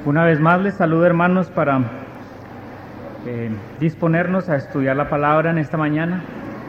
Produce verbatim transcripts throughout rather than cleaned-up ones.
Una vez más les saludo, hermanos, para eh, disponernos a estudiar la palabra en esta mañana.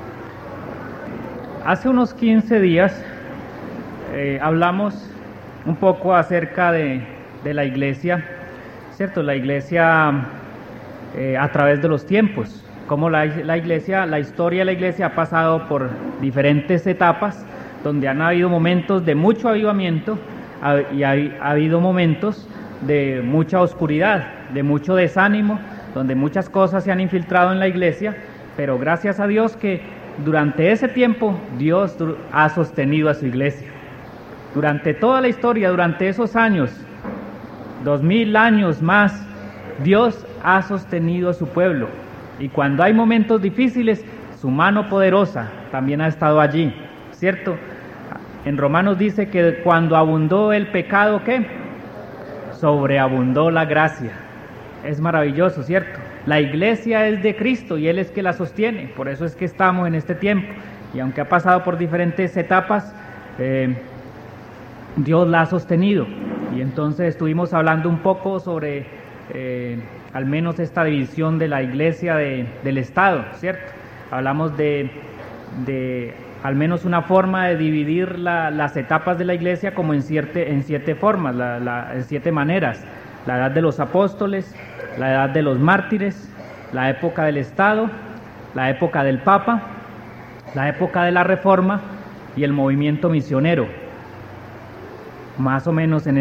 Hace unos quince días eh, hablamos un poco acerca de, de la iglesia, ¿cierto? La iglesia eh, a través de los tiempos, cómo la, la iglesia, la historia de la iglesia ha pasado por diferentes etapas, donde han habido momentos de mucho avivamiento y ha, ha habido momentos de mucha oscuridad, de mucho desánimo, donde muchas cosas se han infiltrado en la iglesia, pero gracias a Dios que durante ese tiempo Dios ha sostenido a su iglesia. Durante toda la historia, durante esos años, dos mil años más, Dios ha sostenido a su pueblo. Y cuando hay momentos difíciles, su mano poderosa también ha estado allí, ¿cierto? En Romanos dice que cuando abundó el pecado, ¿qué? Sobreabundó la gracia. Es maravilloso, ¿cierto? La iglesia es de Cristo y Él es que la sostiene. Por eso es que estamos en este tiempo. Y aunque ha pasado por diferentes etapas, eh, Dios la ha sostenido. Y entonces estuvimos hablando un poco sobre eh, al menos esta división de la iglesia de, del Estado, ¿cierto? Hablamos de, de al menos una forma de dividir la, las etapas de la iglesia como en siete, en siete formas, la, la, en siete maneras. La edad de los apóstoles, la edad de los mártires, la época del Estado, la época del Papa, la época de la Reforma y el movimiento misionero. Más o menos en